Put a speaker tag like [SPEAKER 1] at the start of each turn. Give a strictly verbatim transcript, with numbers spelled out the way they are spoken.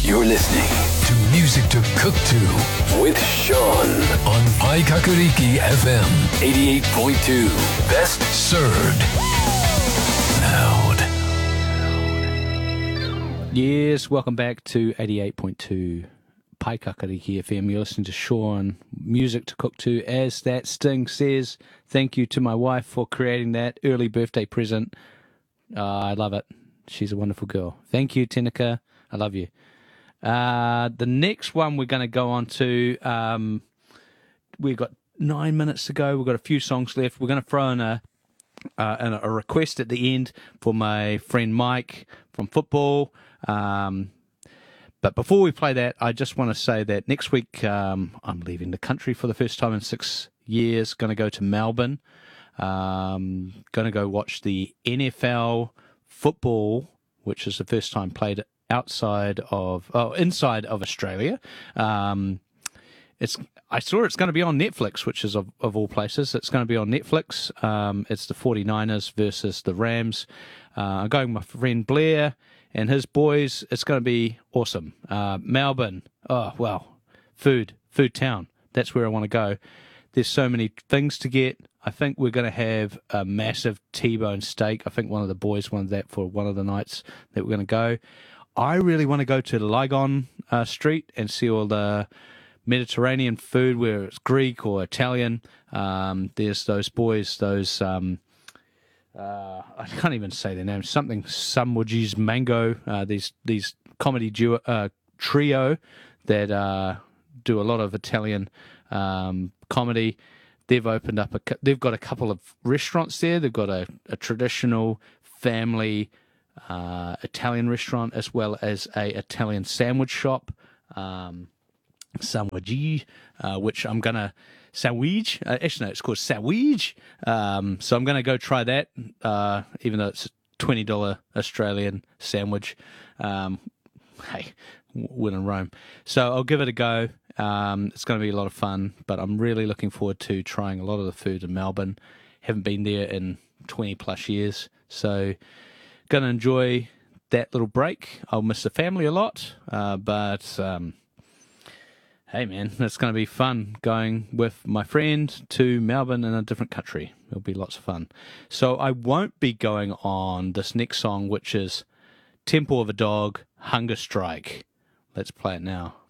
[SPEAKER 1] You're listening to Music to Cook To with Sean on Paikakariki F M eighty-eight point two. Best Served. Loud.
[SPEAKER 2] Yes, welcome back to eighty-eight point two Paikakariki F M. You're listening to Sean, Music to Cook To. As that sting says, thank you to my wife for creating that early birthday present. Uh, I love it. She's a wonderful girl. Thank you, Tenika. I love you. Uh, the next one we're going to go on to, um, we've got nine minutes to go. We've got a few songs left. We're going to throw in a, uh, a request at the end for my friend Mike from football. Um, but before we play that, I just want to say that next week um, I'm leaving the country for the first time in six years. Going to go to Melbourne. Um, going to go watch the N F L football, which is the first time played outside of, oh, inside of Australia. Um, it's I saw it's going to be on Netflix, which is of, of all places. It's going to be on Netflix. Um, it's the forty-niners versus the Rams. Uh, I'm going with my friend Blair and his boys. It's going to be awesome. Uh, Melbourne, oh, well, food, food town. That's where I want to go. There's so many things to get. I think we're going to have a massive T-bone steak. I think one of the boys wanted that for one of the nights that we're going to go. I really want to go to Lygon uh, Street and see all the Mediterranean food, whether it's Greek or Italian. Um, there's those boys, those, um, uh, I can't even say their names, something, Samwajis Mango, uh, these these comedy duo, uh, trio that uh, do a lot of Italian um, comedy. They've opened up, a, they've got a couple of restaurants there. They've got a, a traditional family Uh, Italian restaurant, as well as a Italian sandwich shop, um, Sandwich, uh, which I'm gonna sandwich. Uh, actually, no, it's called sandwich. Um, so I'm gonna go try that, uh, even though it's a twenty dollar Australian sandwich. Um, hey, win in Rome. So I'll give it a go. Um, it's going to be a lot of fun, but I'm really looking forward to trying a lot of the food in Melbourne. Haven't been there in twenty plus years, so. Going to enjoy that little break. I'll miss the family a lot, uh, but um, hey, man, it's going to be fun going with my friend to Melbourne in a different country. It'll be lots of fun. So I won't be going on this next song, which is Temple of a Dog, Hunger Strike. Let's play it now.